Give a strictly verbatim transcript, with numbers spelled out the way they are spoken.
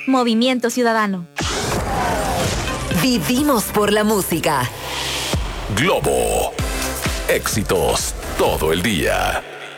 Movimiento Ciudadano. Vivimos por la música. Globo. Éxitos todo el día.